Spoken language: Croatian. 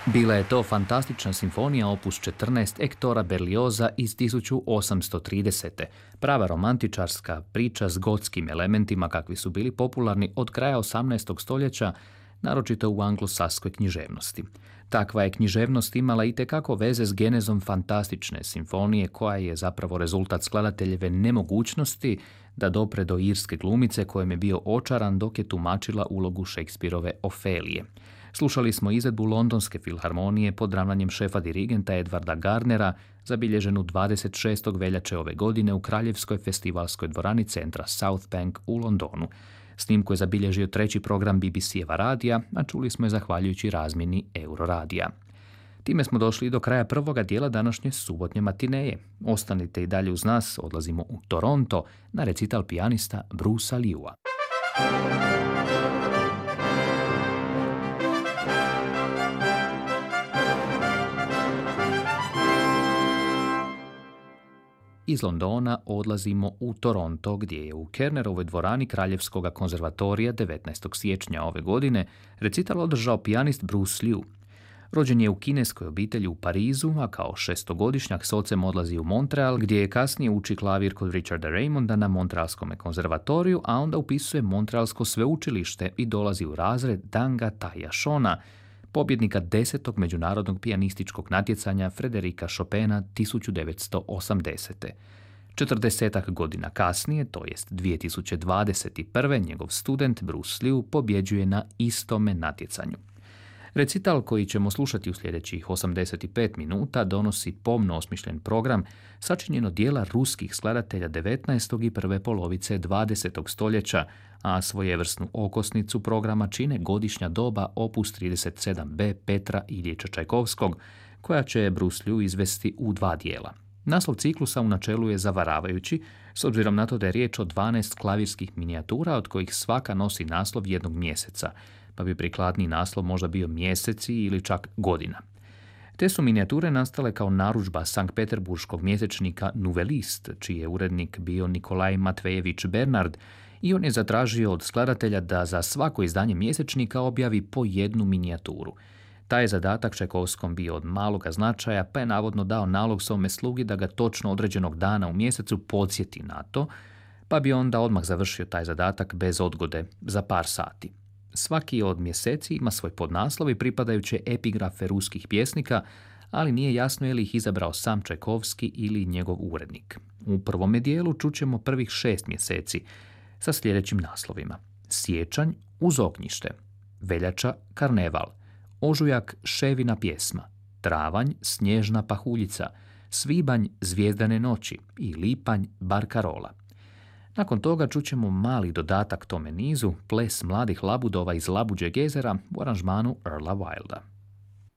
Bila je to fantastična simfonija opus 14 Hectora Berlioza iz 1830. Prava romantičarska priča s gotskim elementima kakvi su bili popularni od kraja 18. stoljeća, naročito u anglosaskoj književnosti. Takva je književnost imala itekako veze s genezom fantastične simfonije koja je zapravo rezultat skladateljeve nemogućnosti da dopre do irske glumice kojem je bio očaran dok je tumačila ulogu Shakespeareove Ofelije. Slušali smo izvedbu Londonske filharmonije pod ravnanjem šefa dirigenta Edwarda Gardnera, zabilježenu 26. veljače ove godine u Kraljevskoj festivalskoj dvorani centra South Bank u Londonu. Snimku je zabilježio treći program BBC-eva radija, a čuli smo je zahvaljujući razmjeni Euroradija. Time smo došli do kraja prvoga dijela današnje subotnje matineje. Ostanite i dalje uz nas, odlazimo u Toronto na recital pijanista Brucea Liua. Iz Londona odlazimo u Toronto gdje je u Kernerovoj dvorani Kraljevskog konzervatorija 19. siječnja ove godine recital održao pijanist Bruce Liu. Rođen je u kineskoj obitelji u Parizu, a kao šestogodišnjak s ocem odlazi u Montreal gdje je kasnije uči klavir kod Richarda Raymonda na Montrealskom konzervatoriju, a onda upisuje Montrealsko sveučilište i dolazi u razred Danga Taja Shona, pobjednika 10. međunarodnog pijanističkog natjecanja Frederika Chopina 1980. 40 godina kasnije, to jest 2021. njegov student Bruce Liu pobjeđuje na istome natjecanju. Recital koji ćemo slušati u sljedećih 85 minuta donosi pomno osmišljen program sačinjen od dijela ruskih skladatelja 19. i prve polovice 20. stoljeća, a svojevrsnu okosnicu programa čine godišnja doba opus 37b Petra Iljiča Čajkovskog, koja će Bruce Liu izvesti u dva dijela. Naslov ciklusa u načelu je zavaravajući, s obzirom na to da je riječ o 12 klavirskih minijatura, od kojih svaka nosi naslov jednog mjeseca, pa bi prikladniji naslov možda bio mjeseci ili čak godina. Te su minijature nastale kao narudžba Sankt Peterburškog mjesečnika Nuvelist, čiji je urednik bio Nikolaj Matvejević Bernard, i on je zatražio od skladatelja da za svako izdanje mjesečnika objavi po jednu minijaturu. Taj je zadatak Čajkovskom bio od maloga značaja, pa je navodno dao nalog svome slugi da ga točno određenog dana u mjesecu podsjeti na to, pa bi onda odmah završio taj zadatak bez odgode za par sati. Svaki od mjeseci ima svoj podnaslov i pripadajuće epigrafe ruskih pjesnika, ali nije jasno je li ih izabrao sam Čajkovski ili njegov urednik. U prvome dijelu čućemo prvih 6 mjeseci sa sljedećim naslovima: siječanj uz ognjište, veljača karneval, ožujak ševina pjesma, travanj snježna pahuljica, svibanj zvijezdane noći i lipanj barkarola. Nakon toga čućemo mali dodatak tome nizu, ples mladih labudova iz Labuđeg jezera u aranžmanu Earla Wilda.